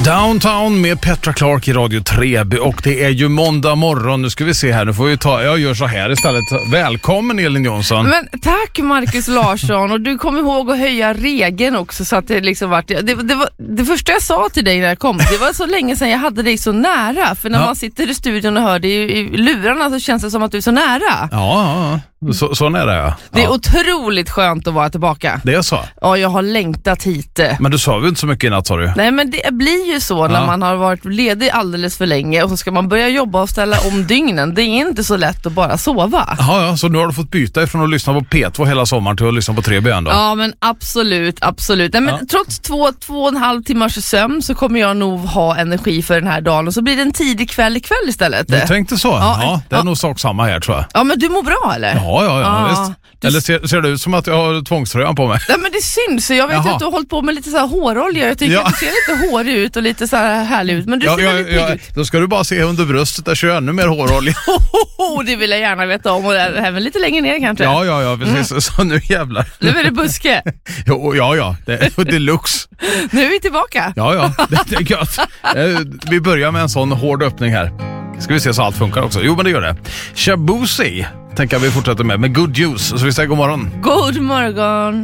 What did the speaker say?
Downtown med Petra Clark i Radio 3 och det är ju måndag morgon. Nu ska vi se här, nu får vi jag gör så här istället. Välkommen Elin Jonsson. Men tack Marcus Larsson, och du kom ihåg att höja regeln också så att det liksom vart det första jag sa till dig när jag kom. Det var så länge sedan jag hade dig så nära, för när man sitter i studion och hör det i lurarna så känns det som att du är så nära. Ja. Så nära ja. Det är otroligt skönt att vara tillbaka. Det är så. Ja, jag har längtat hit. Men du sa ju inte så mycket i natt, sa du. Nej, men det blir ju så när man har varit ledig alldeles för länge och så ska man börja jobba och ställa om dygnen. Det är inte så lätt att bara sova. Ja, så nu har du fått byta ifrån att lyssna på P2 hela sommaren till att lyssna på 3B då. Ja, men absolut. Nej, men trots 2,5 timmars sömn så kommer jag nog ha energi för den här dagen, och så blir det en tidig kväll ikväll istället. Du tänkte så? Ja, det är nog sak samma här, tror jag. Ja, men du mår bra eller? Ja, visst. Eller ser det ut som att jag har tvångströjan på mig? Ja, men det syns. Jag vet att du har hållit på med lite så här hårolja. Jag tycker att du ser lite hårig ut och lite så här härlig ut. Men du ser väldigt pigg ut. Då ska du bara se under bröstet, där kör ännu mer hårolja. Det vill jag gärna veta om. Och även lite längre ner kanske. Ja, precis. Så nu jävlar. Nu är det buske. Ja. Det är deluxe. Nu är vi tillbaka. Ja, det är gött. Vi börjar med en sån hård öppning här. Ska vi se så allt funkar också. Jo, men det gör det. Shabuzi tänker vi fortsätta med Good Juice. Så vi säger god morgon. God morgon.